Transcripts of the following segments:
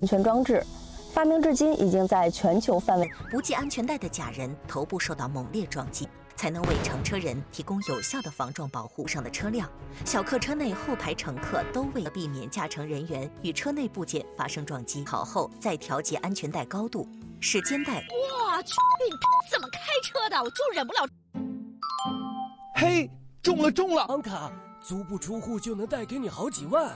安全装置，发明至今已经在全球范围。 不系安全带的假人头部受到猛烈撞击，才能为乘车人提供有效的防撞保护。上的车辆，小客车内后排乘客都为了避免驾乘人员与车内部件发生撞击，好后再调节安全带高度，使肩带。 我去，你怎么开车的？我就忍不了。 嘿，中了！ 昂卡，足不出户就能带给你好几万。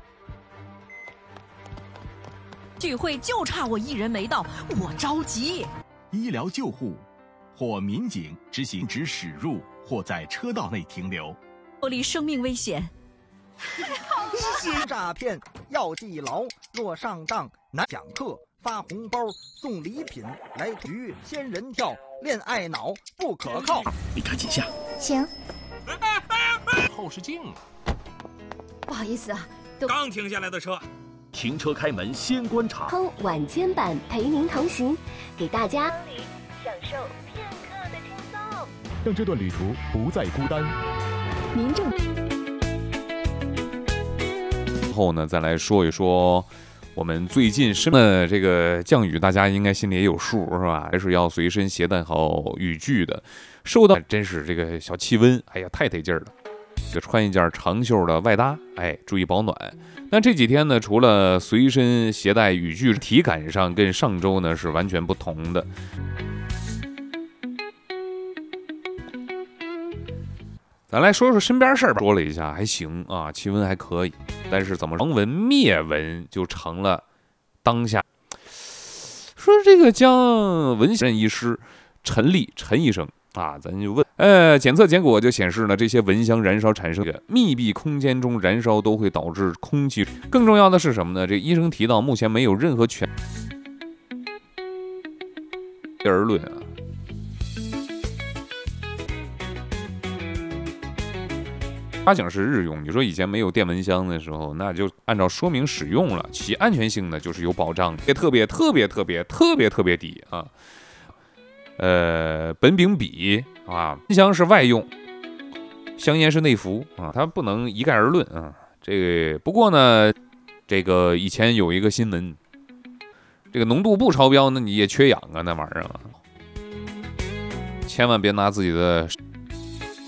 聚会就差我一人没到，我着急。 医疗救护或民警执行指驶入或在车道内停留， 脱离生命危险。 太好了！诈骗要记牢，若上当难讲课，发红包送礼品，来局仙人跳，恋爱脑不可靠。 你看几下？ 行。 后视镜啊！ 不好意思啊， 刚停下来的车。 停车开门先观察。 晚间版陪您同行，给大家享受片刻的轻松， 让这段旅途不再孤单。 民政。 后呢，再来说一说我们最近的这个降雨，大家应该心里也有数，是吧？还是要随身携带好雨具的。受到真是这个小气温，哎呀，太得劲儿了。就穿一件长袖的外搭，哎，注意保暖。那这几天呢，除了随身携带雨具，体感上跟上周呢是完全不同的。咱来说说身边事儿吧。说了一下，还行啊，气温还可以，但是怎么成文灭文就成了当下。说这个将文献医师陈医生啊，咱就问，检测结果就显示呢，这些蚊香燃烧产生的密闭空间中燃烧都会导致空气。更重要的是什么呢？这医生提到，目前没有任何而论啊。八景是日用，你说以前没有电蚊香的时候，那就按照说明使用了，其安全性呢就是有保障，特别低啊。苯丙芘啊，蚊香是外用，香烟是内服啊，它不能一概而论啊。这个不过呢，这个以前有一个新闻，这个浓度不超标，那你也缺氧啊，那玩意儿啊，千万别拿自己的